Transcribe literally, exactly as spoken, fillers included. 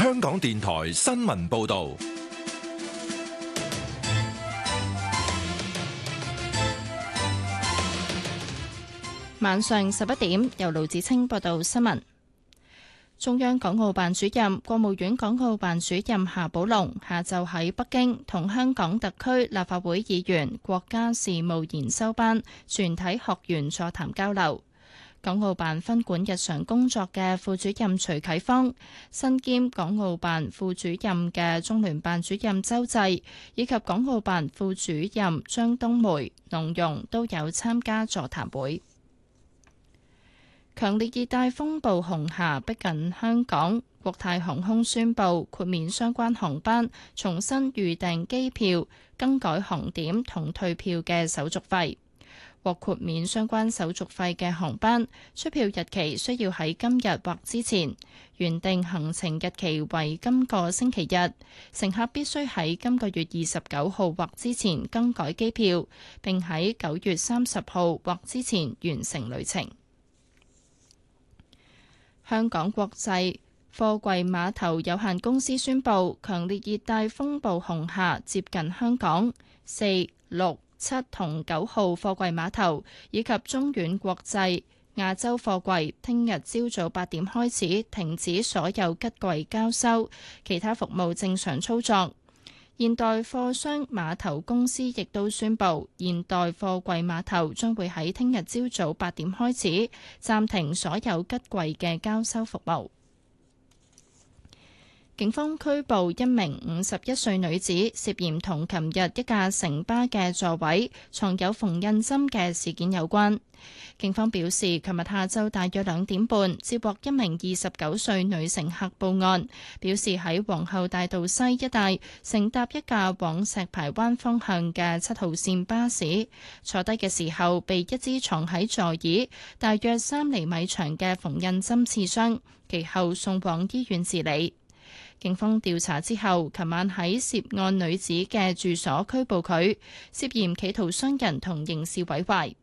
香港電台新聞報道。 晚上十一點，由盧子清報道新聞。中央港澳辦主任、國務院港澳辦主任夏寶龍下晝喺北京同香港特區立法會議員、國家事務研修班全體學員座談交流。港澳辦分管日常工作嘅副主任徐啟芳、身兼港澳辦副主任嘅中聯辦主任周濟，以及港澳辦副主任張冬梅、農融都有參加座談會。強烈熱帶風暴紅霞逼近香港，國泰航空宣布豁免相關航班重新預訂機票、更改航點同退票嘅手續費。獲豁免相關手續費嘅航班，出票日期需要喺今日或之前，原定行程日期為今個星期日，乘客必須喺今個月二十九號或之前更改機票，並喺九月三十號或之前完成旅程。香港國際貨櫃碼頭有限公司宣布，強烈熱帶風暴紅霞接近香港，四、六、七同九號貨櫃碼頭以及中遠國際亞洲貨櫃，聽日朝早八點開始停止所有吉櫃交收，其他服務正常操作。現代貨商碼頭公司亦都宣布，現代貨櫃碼頭將會喺聽日朝早八點開始暫停所有吉櫃嘅交收服務。警方拘捕一名五十一歲女子，涉嫌同琴日一架城巴嘅座位藏有縫印針嘅事件有關。警方表示，琴日下晝大約兩點半接獲一名二十九歲女乘客報案，表示喺皇后大道西一帶乘搭一架往石排灣方向嘅七號線巴士，坐低嘅時候被一支藏喺座椅大約三厘米長嘅縫印針刺傷，其後送往醫院治理。警方調查之後，琴晚喺涉案女子嘅住所拘捕佢，涉嫌企圖傷人同刑事毀壞。